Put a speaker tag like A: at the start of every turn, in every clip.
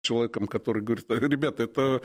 A: человеком, который говорит: ребята,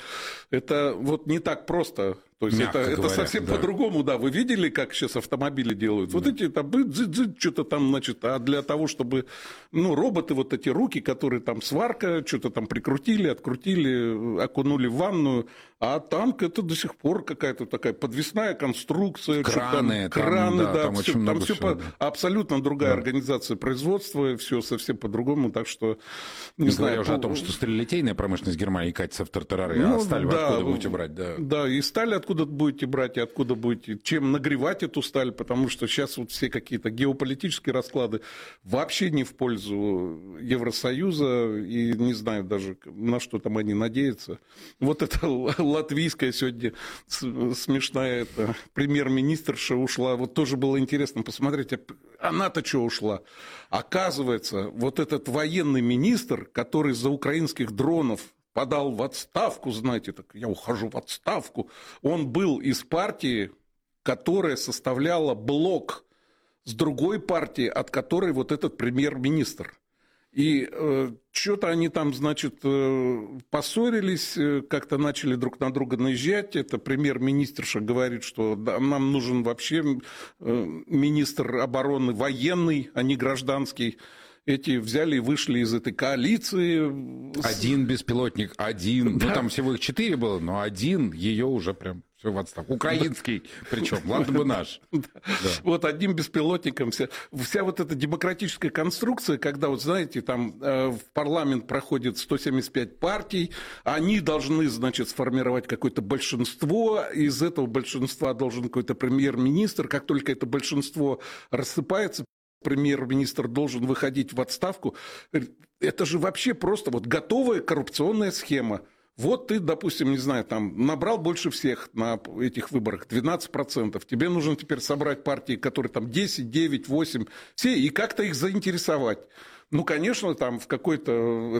A: это вот не так просто. То есть это совсем по-другому, да. Вы видели, как сейчас автомобили делают? Вот эти там что-то там, значит, а для того, чтобы, роботы, вот эти руки, которые там сварка, что-то там прикрутили, открутили, окунули в ванную, а танк это до сих пор какая-то такая подвесная конструкция.
B: Краны,
A: да,
B: там
A: все абсолютно другая организация производства, все совсем по-другому, так что, не знаю.
B: Говоря уже о том, что сталелитейная промышленность Германии катится в тартарары, а сталь вы откуда будете брать?
A: Да, и сталь откуда будете брать, и откуда будете, чем нагревать эту сталь, потому что сейчас вот все какие-то геополитические расклады вообще не в пользу Евросоюза, и не знаю даже, на что там они надеются. Вот это латвийская сегодня смешная премьер-министрша ушла, вот тоже было интересно посмотреть, она-то что ушла? Оказывается, вот этот военный министр, который за украинских дронов подал в отставку, знаете, так я ухожу в отставку. Он был из партии, которая составляла блок с другой партией, от которой вот этот премьер-министр. И что-то они там, значит, поссорились, как-то начали друг на друга наезжать. Это премьер-министрша говорит, что нам нужен вообще министр обороны военный, а не гражданский. Эти взяли и вышли из этой коалиции.
B: Один беспилотник, один. Да. Ну, там всего их 4 было, но один, ее уже прям все в отставку. Украинский, причем, ладно бы наш.
A: Вот одним беспилотником вся вот эта демократическая конструкция, когда, вот знаете, там в парламент проходит 175 партий, они должны, значит, сформировать какое-то большинство, из этого большинства должен какой-то премьер-министр, как только это большинство рассыпается, премьер-министр должен выходить в отставку. Это же вообще просто вот готовая коррупционная схема. Вот ты, допустим, не знаю, там набрал больше всех на этих выборах, 12%. Тебе нужно теперь собрать партии, которые там 10, 9, 8, все, и как-то их заинтересовать. Ну, конечно, там в какой-то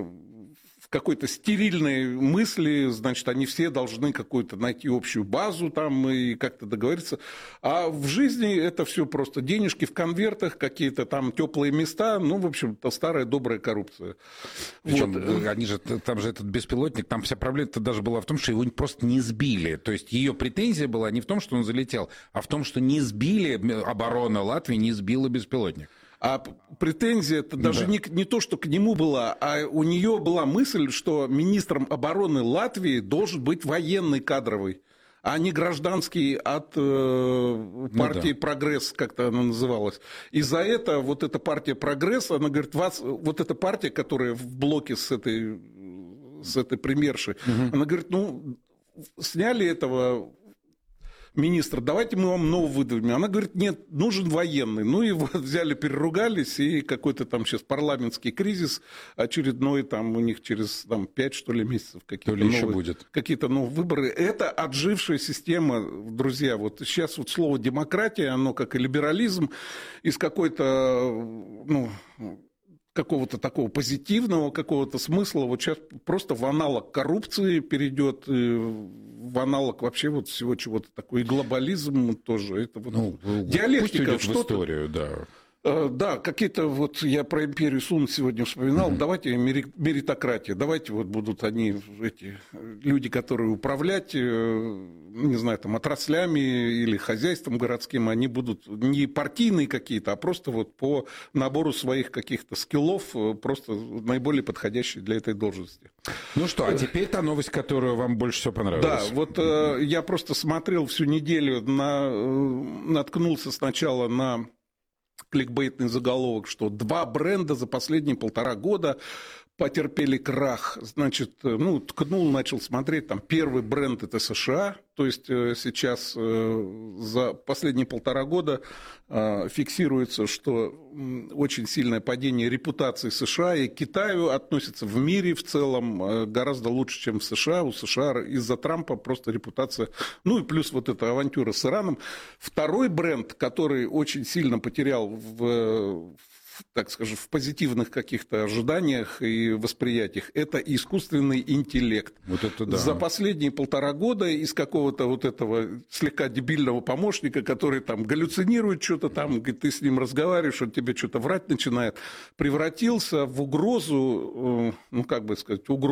A: стерильной мысли, значит, они все должны какую-то найти общую базу там и как-то договориться. А в жизни это все просто денежки в конвертах, какие-то там теплые места, в общем-то, старая добрая коррупция.
B: Причем они же, там же этот беспилотник, там вся проблема-то даже была в том, что его просто не сбили. То есть ее претензия была не в том, что он залетел, а в том, что не сбили, оборона Латвии не сбила беспилотник.
A: А претензия это даже не то, что к нему была, а у нее была мысль, что министром обороны Латвии должен быть военный кадровый, а не гражданский от партии «Прогресс», как-то она называлась. И за это вот эта партия «Прогресс», она говорит, вот эта партия, которая в блоке с этой премьершей, она говорит, сняли этого министр, давайте мы вам нового выдвинем. Она говорит, нет, нужен военный. Ну и вот взяли, переругались, и какой-то там сейчас парламентский кризис очередной, там у них через 5, что ли, месяцев какие-то новые выборы. Это отжившая система, друзья. Вот сейчас вот слово демократия, оно как и либерализм, из какой-то, какого-то такого позитивного какого-то смысла вот сейчас просто в аналог коррупции перейдет, в аналог вообще вот всего чего-то такого, и глобализм тоже. Это вот диалектика.
B: Пусть в историю, да.
A: Да, какие-то вот я про империю Сун сегодня вспоминал. Давайте меритократия, давайте вот будут они, эти люди, которые управлять, не знаю, там отраслями или хозяйством городским, они будут не партийные какие-то, а просто вот по набору своих каких-то скиллов, просто наиболее подходящие для этой должности.
B: Ну что, а теперь та новость, которая вам больше всего понравилась.
A: Да, вот я просто смотрел всю неделю, наткнулся сначала на кликбейтный заголовок, что 2 бренда за последние 1,5 года потерпели крах. Значит, ткнул, начал смотреть, там первый бренд это США, то есть сейчас за последние 1,5 года фиксируется, что очень сильное падение репутации США и Китаю относится в мире в целом гораздо лучше, чем в США. У США из-за Трампа просто репутация, и плюс вот эта авантюра с Ираном. Второй бренд, который очень сильно потерял в так скажем, в позитивных каких-то ожиданиях и восприятиях. Это искусственный интеллект.
B: Вот это да.
A: За последние 1,5 года из какого-то вот этого слегка дебильного помощника, который там галлюцинирует что-то там, говорит, ты с ним разговариваешь, он тебе что-то врать начинает, превратился в угрозу, ну, как бы сказать, угрозу